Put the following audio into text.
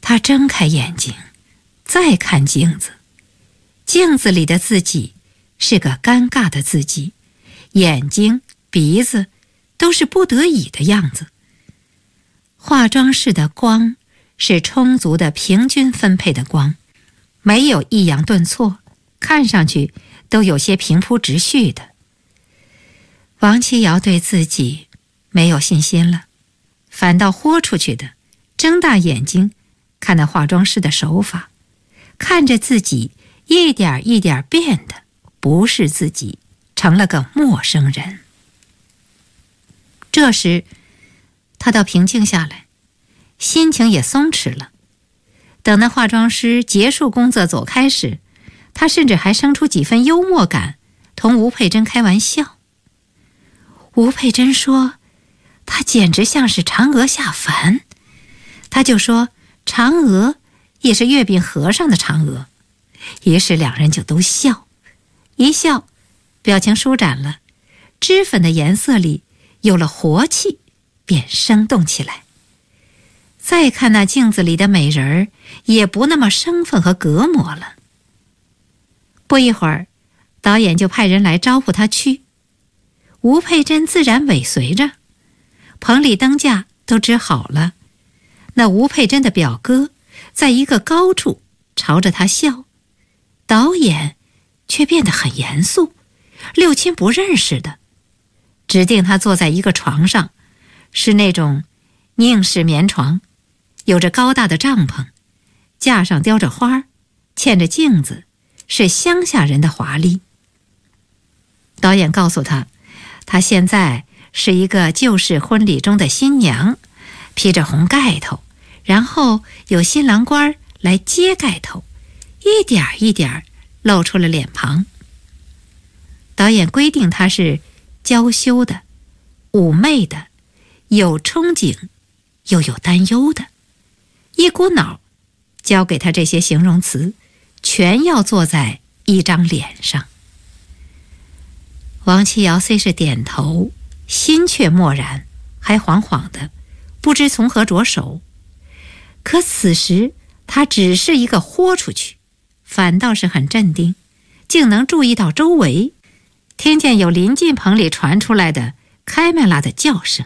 他睁开眼睛，再看镜子，镜子里的自己是个尴尬的自己，眼睛、鼻子都是不得已的样子。化妆室的光是充足的平均分配的光，没有抑扬顿挫，看上去都有些平铺直叙的。王七瑶对自己没有信心了，反倒豁出去的睁大眼睛看那化妆师的手法，看着自己一点一点变的不是自己，成了个陌生人。这时他倒平静下来，心情也松弛了。等那化妆师结束工作走开时，他甚至还生出几分幽默感，同吴佩珍开玩笑。吴佩珍说他简直像是嫦娥下凡，他就说嫦娥也是月饼盒上的嫦娥。于是两人就都笑，一笑表情舒展了，脂粉的颜色里有了活气，便生动起来。再看那镜子里的美人儿，也不那么生分和隔膜了。不一会儿，导演就派人来招呼他去，吴佩珍自然尾随着。棚里灯架都支好了，那吴佩珍的表哥在一个高处朝着他笑，导演却变得很严肃，六亲不认识的，指定他坐在一个床上，是那种宁式棉床，有着高大的帐篷，架上雕着花，嵌着镜子，是乡下人的华丽。导演告诉他，他现在是一个旧式婚礼中的新娘，披着红盖头，然后有新郎官来揭盖头，一点一点露出了脸庞。导演规定他是娇羞的、妩媚的，有憧憬又有担忧的，一股脑交给他这些形容词，全要做在一张脸上。王七瑶虽是点头，心却默然，还惶惶的不知从何着手。可此时他只是一个豁出去，反倒是很镇定，竟能注意到周围，听见有临近棚里传出来的开麦拉的叫声。